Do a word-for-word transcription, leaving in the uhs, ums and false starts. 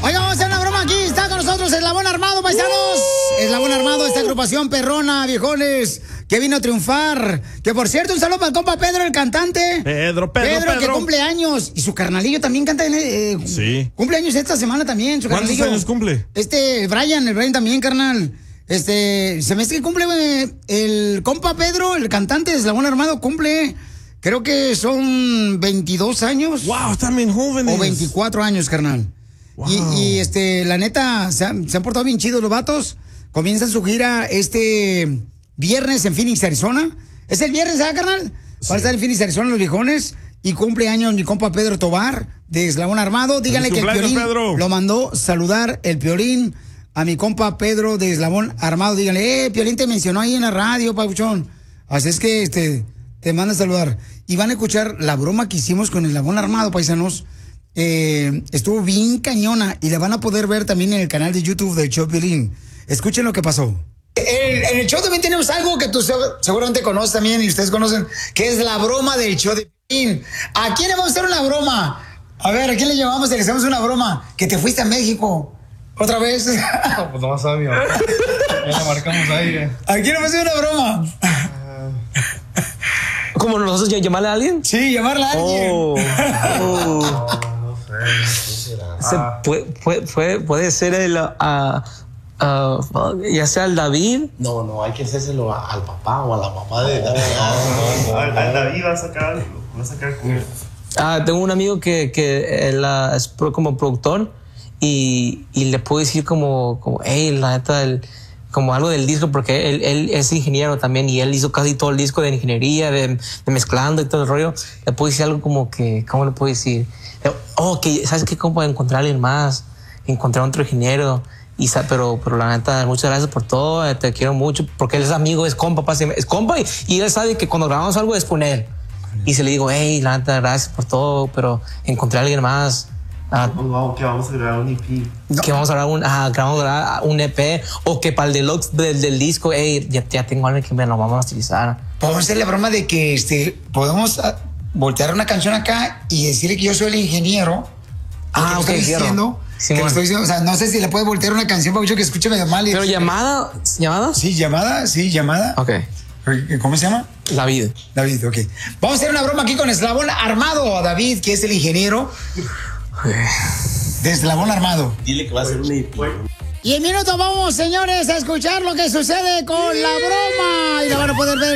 Oiga, vamos a hacer una broma aquí. Está con nosotros Eslabón Armado, paisanos. Eslabón Armado, esta agrupación perrona, viejones, que vino a triunfar. Que por cierto, un saludo para el compa Pedro, el cantante. Pedro, Pedro, Pedro, Pedro. que cumple años. Y su carnalillo también canta. Eh, sí. Cumple años esta semana también. Su ¿Cuántos carnalillo. años cumple? Este, Brian, el Brian también, carnal. Este, se me hace que cumple, güey, el compa Pedro, el cantante de Eslabón Armado, cumple, creo que son veintidós años. Wow, están bien jóvenes. O veinticuatro años, carnal. Wow. Y, y, este, la neta, se han, se han portado bien chidos los vatos. Comienzan su gira este viernes en Phoenix, Arizona. Es el viernes, ¿sabes, carnal? Sí. Va a estar en Phoenix, Arizona, los viejones. Y cumple años mi compa Pedro Tobar, de Eslabón Armado. Díganle que el Piolín Pedro. lo mandó saludar el Piolín a mi compa Pedro de Eslabón Armado. Díganle, eh, Piolín te mencionó ahí en la radio, Pauchón. Así es que este, te manda a saludar. Y van a escuchar la broma que hicimos con Eslabón Armado, paisanos. Eh, estuvo bien cañona y la van a poder ver también en el canal de YouTube del show Piolín. Escuchen lo que pasó. En, en el show también tenemos algo que tú seguramente conoces también y ustedes conocen, que es la broma del show de Piolín. ¿A quién le vamos a hacer una broma? A ver, ¿a quién le llamamos? Le hacemos una broma. Que te fuiste a México. ¿Otra vez? No, pues nomás a mi mamá. Ya la marcamos ahí. Eh. ¿A quién le vamos a hacer una broma? ¿Cómo nosotros llamarle a alguien? Sí, llamarle a alguien. Oh, oh. Se, ah. puede, puede, puede ser el, uh, uh, ya sea el David. No, no, hay que hacérselo a, al papá o a la mamá de David. No, no, no, al, al David va a sacar, va a sacar culo. Ah, tengo un amigo que, que él, uh, es pro, como productor y, y le puedo decir como, como hey, la neta, el, como algo del disco, porque él, él es ingeniero también y él hizo casi todo el disco de ingeniería, de, de mezclando y todo el rollo. Le puedo decir algo como que, ¿cómo le puedo decir? Oh, que ¿sabes qué? Como encontrar a alguien más, encontrar a otro ingeniero. Y, pero, pero la neta, muchas gracias por todo, te quiero mucho, porque él es amigo, es compa, es compa y, y él sabe que cuando grabamos algo es con él. Y se le digo, hey, la neta, gracias por todo, pero encontré a alguien más. Uh, wow, que vamos a grabar un E P. No. Que vamos a grabar un, uh, vamos a grabar un E P, o que para el deluxe del, del disco, hey, ya, ya tengo a alguien que me lo vamos a utilizar. Podemos hacer la broma de que este, podemos uh, voltear una canción acá y decirle que yo soy el ingeniero. Ah, ok, estoy diciendo. Sí, que bueno. estoy diciendo, o sea, no sé si le puede voltear una canción para que escuche medio mal. Y pero llamada, ¿llamada? Sí, llamada, sí, llamada. Ok. ¿Cómo se llama? David. David, ok. Vamos a hacer una broma aquí con Eslabón Armado, David, que es el ingeniero de Eslabón Armado. Dile que va a ser un E P. Y en minutos vamos, señores, a escuchar lo que sucede con la broma. Y la van a poder ver